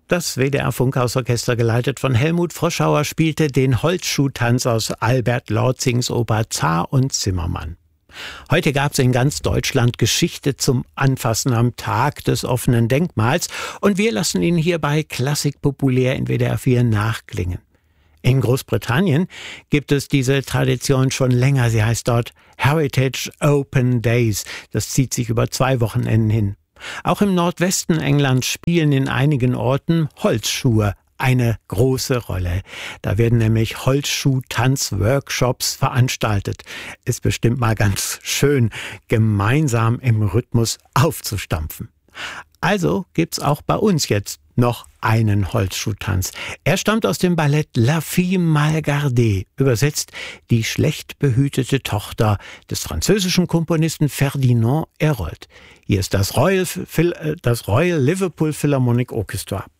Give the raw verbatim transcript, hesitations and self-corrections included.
Das W D R-Funkhausorchester, geleitet von Helmut Froschauer, spielte den Holzschuhtanz aus Albert Lorzings Oper Zar und Zimmermann. Heute gab es in ganz Deutschland Geschichte zum Anfassen am Tag des offenen Denkmals und wir lassen ihn hier bei Klassik populär in W D R vier nachklingen. In Großbritannien gibt es diese Tradition schon länger. Sie heißt dort Heritage Open Days. Das zieht sich über zwei Wochenenden hin. Auch im Nordwesten Englands spielen in einigen Orten Holzschuhe eine große Rolle. Da werden nämlich Holzschuh-Tanz-Workshops veranstaltet. Ist bestimmt mal ganz schön, gemeinsam im Rhythmus aufzustampfen. Also gibt's auch bei uns jetzt noch einen Holzschuhtanz. Er stammt aus dem Ballett La Fille Mal Gardée, übersetzt die schlecht behütete Tochter des französischen Komponisten Ferdinand Hérold. Hier ist das Royal, Phil, das Royal Liverpool Philharmonic Orchestra.